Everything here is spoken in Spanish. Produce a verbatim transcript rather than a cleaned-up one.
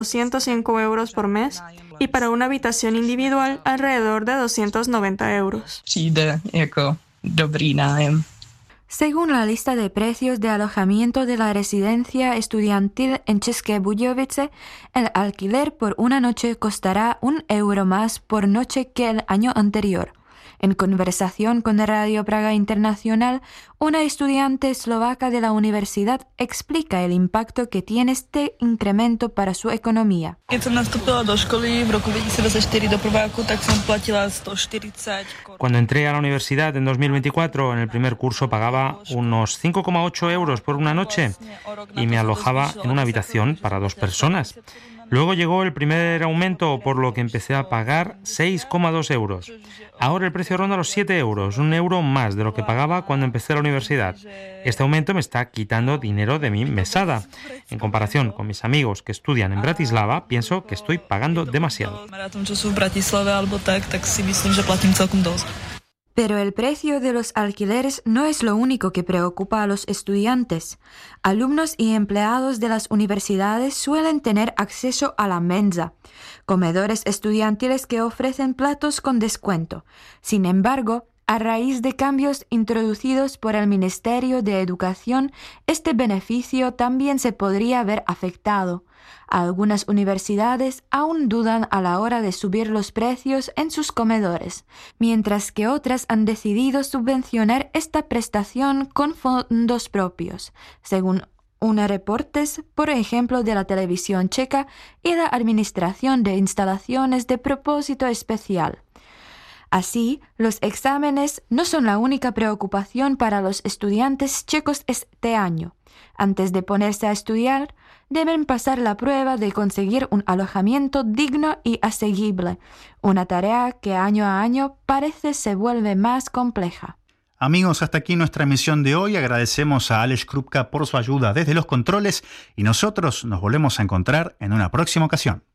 ciento cinco euros por mes y para una habitación individual alrededor de doscientos noventa euros. Přijde jako dobrý nájem. Según la lista de precios de alojamiento de la residencia estudiantil en České Budějovice, el alquiler por una noche costará un euro más por noche que el año anterior. En conversación con Radio Praga Internacional, una estudiante eslovaca de la universidad explica el impacto que tiene este incremento para su economía. Cuando entré a la universidad en dos mil veinticuatro, en el primer curso pagaba unos cinco coma ocho euros por una noche y me alojaba en una habitación para dos personas. Luego llegó el primer aumento, por lo que empecé a pagar seis coma dos euros. Ahora el precio ronda los siete euros, un euro más de lo que pagaba cuando empecé la universidad. Este aumento me está quitando dinero de mi mesada. En comparación con mis amigos que estudian en Bratislava, pienso que estoy pagando demasiado. Pero el precio de los alquileres no es lo único que preocupa a los estudiantes. Alumnos y empleados de las universidades suelen tener acceso a la mensa, comedores estudiantiles que ofrecen platos con descuento. Sin embargo, a raíz de cambios introducidos por el Ministerio de Educación, este beneficio también se podría ver afectado. Algunas universidades aún dudan a la hora de subir los precios en sus comedores, mientras que otras han decidido subvencionar esta prestación con fondos propios, según unos reportes, por ejemplo, de la televisión checa y la Administración de Instalaciones de Propósito Especial. Así, los exámenes no son la única preocupación para los estudiantes checos este año. Antes de ponerse a estudiar, deben pasar la prueba de conseguir un alojamiento digno y asequible, una tarea que año a año parece se vuelve más compleja. Amigos, hasta aquí nuestra emisión de hoy. Agradecemos a Aleš Krupka por su ayuda desde los controles y nosotros nos volvemos a encontrar en una próxima ocasión.